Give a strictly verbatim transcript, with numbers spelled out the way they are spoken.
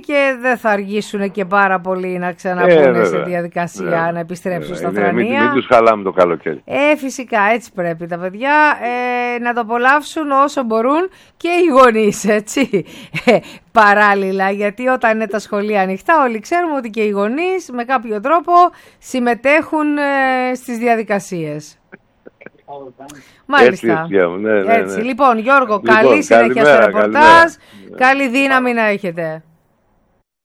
και δεν θα αργήσουν και πάρα πολύ να ξαναμπούν ε, σε διαδικασία ε, να επιστρέψουν ε, στα Θρανία. Μην, μην τους χαλάμε το καλοκαίρι. Ε, φυσικά έτσι πρέπει τα παιδιά ε, να το απολαύσουν όσο μπορούν και οι γονείς, έτσι, ε, παράλληλα, γιατί όταν είναι τα σχολεία ανοιχτά όλοι ξέρουμε ότι και οι γονείς με κάποιο τρόπο συμμετέχουν ε, στις διαδικασίες. Μάλιστα. Έτσι, ναι, ναι, ναι. Έτσι. Λοιπόν, Γιώργο, λοιπόν, καλή συνέχεια στο ρεπορτάζ. Καλημέρα. Καλή δύναμη να έχετε.